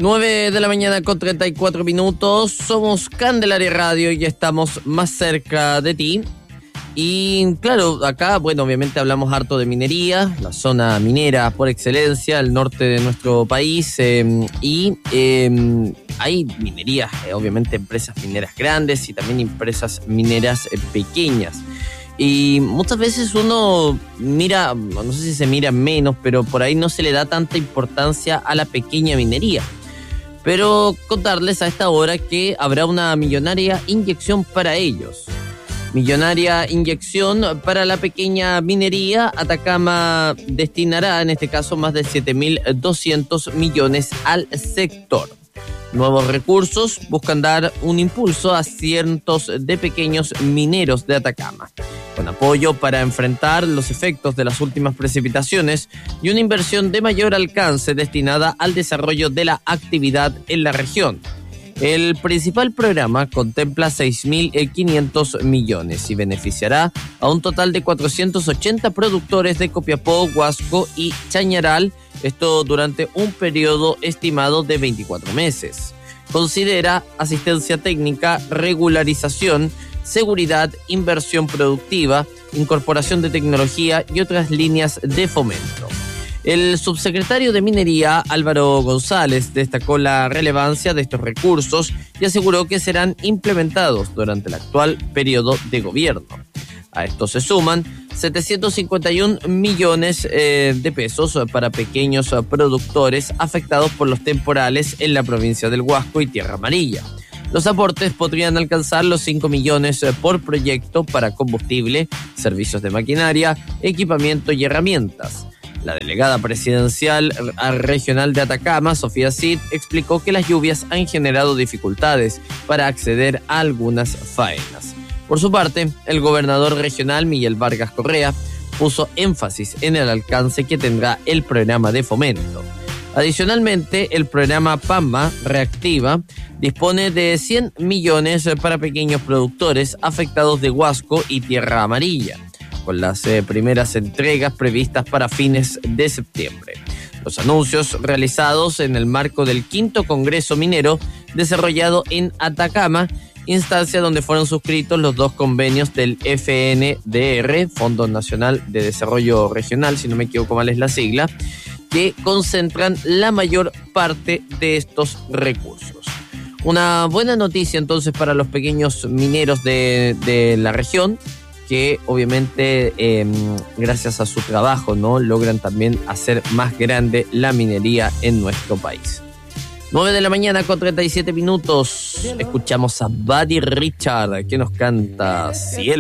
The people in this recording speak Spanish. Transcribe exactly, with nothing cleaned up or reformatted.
nueve de la mañana con treinta y cuatro minutos. Somos Candelaria Radio y estamos más cerca de ti. Y claro, acá, bueno, obviamente hablamos harto de minería, la zona minera por excelencia, el norte de nuestro país. Eh, y eh, hay minerías, eh, obviamente empresas mineras grandes y también empresas mineras eh, pequeñas. Y muchas veces uno mira, no sé si se mira menos, pero por ahí no se le da tanta importancia a la pequeña minería. Pero contarles a esta hora que habrá una millonaria inyección para ellos. Millonaria inyección para la pequeña minería. Atacama destinará en este caso más de siete mil doscientos millones al sector. Nuevos recursos buscan dar un impulso a cientos de pequeños mineros de Atacama, con apoyo para enfrentar los efectos de las últimas precipitaciones y una inversión de mayor alcance destinada al desarrollo de la actividad en la región. El principal programa contempla seis mil quinientos millones y beneficiará a un total de cuatrocientos ochenta productores de Copiapó, Huasco y Chañaral, esto durante un periodo estimado de veinticuatro meses. Considera asistencia técnica, regularización, seguridad, inversión productiva, incorporación de tecnología y otras líneas de fomento. El subsecretario de Minería, Álvaro González, destacó la relevancia de estos recursos y aseguró que serán implementados durante el actual periodo de gobierno. A esto se suman setecientos cincuenta y un millones eh, de pesos para pequeños productores afectados por los temporales en la provincia del Huasco y Tierra Amarilla. Los aportes podrían alcanzar los cinco millones por proyecto para combustible, servicios de maquinaria, equipamiento y herramientas. La delegada presidencial regional de Atacama, Sofía Cid, explicó que las lluvias han generado dificultades para acceder a algunas faenas. Por su parte, el gobernador regional, Miguel Vargas Correa, puso énfasis en el alcance que tendrá el programa de fomento. Adicionalmente, el programa PAMA Reactiva dispone de cien millones para pequeños productores afectados de Huasco y Tierra Amarilla, con las eh, primeras entregas previstas para fines de septiembre. Los anuncios realizados en el marco del quinto Congreso Minero desarrollado en Atacama, instancia donde fueron suscritos los dos convenios del F N D R, Fondo Nacional de Desarrollo Regional, si no me equivoco mal es la sigla, que concentran la mayor parte de estos recursos. Una buena noticia entonces para los pequeños mineros de, de la región, que obviamente eh, gracias a su trabajo, ¿no?, logran también hacer más grande la minería en nuestro país. nueve de la mañana con treinta y siete minutos. Escuchamos a Buddy Richard, que nos canta Cielo.